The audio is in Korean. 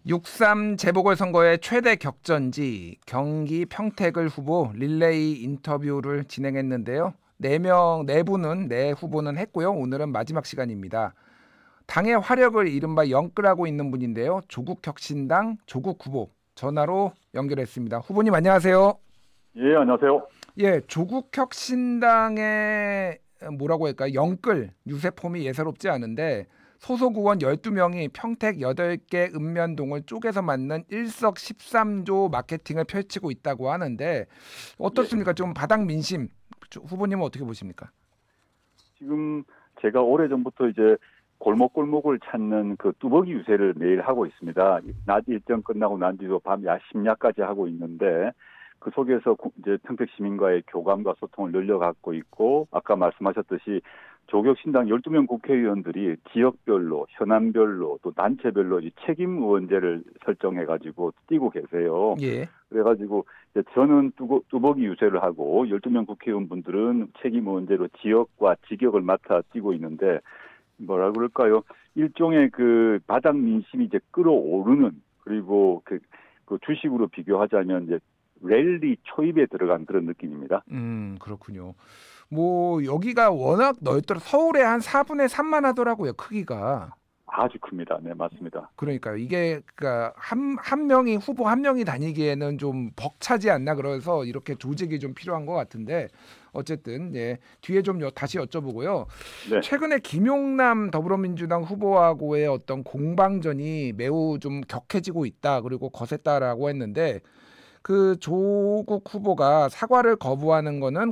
6.3 재보궐선거의 최대 격전지 경기 평택을 후보 릴레이 인터뷰를 진행했는데요. 네 후보는 했고요. 오늘은 마지막 시간입니다. 당의 화력을 이른바 영끌하고 있는 분인데요. 조국혁신당 조국 후보 전화로 연결했습니다. 후보님 안녕하세요. 예, 안녕하세요. 예, 조국혁신당의 뭐라고 할까요? 영끌 유세폼이 예사롭지 않은데 소속 의원 12명이 평택 8개 읍면동을 쪼개서 만든 일석십삼조 마케팅을 펼치고 있다고 하는데 예, 어떻습니까? 좀 바닥 민심 후보님은 어떻게 보십니까? 지금 제가 오래전부터 이제 골목골목을 찾는 그 뚜벅이 유세를 매일 하고 있습니다. 낮 일정 끝나고 난 뒤도 밤 심야까지 하고 있는데 그 속에서 이제 평택 시민과의 교감과 소통을 늘려가고 있고 아까 말씀하셨듯이 조국신당 12명 국회의원들이 지역별로, 현안별로, 또 단체별로 이 책임 의원제를 설정해가지고 뛰고 계세요. 예. 그래가지고 이제 저는 뚜벅이 유세를 하고 12명 국회의원분들은 책임 의원제로 지역과 직역을 맡아 뛰고 있는데 뭐라 그럴까요? 일종의 그 바닥 민심이 이제 끌어오르는 그리고 그 주식으로 비교하자면 이제 랠리 초입에 들어간 그런 느낌입니다. 그렇군요. 뭐 여기가 워낙 넓더라 서울의 한 4분의 3만 하더라고요, 크기가. 아주 큽니다. 네, 맞습니다. 그러니까요. 이게 그러니까 한 명이 후보 한 명이 다니기에는 좀 벅차지 않나 그래서 이렇게 조직이 좀 필요한 것 같은데 어쨌든 예 뒤에 좀 다시 여쭤보고요. 네. 최근에 김용남 더불어민주당 후보하고의 어떤 공방전이 매우 좀 격해지고 있다 그리고 거셌다라고 했는데 그 조국 후보가 사과를 거부하는 거는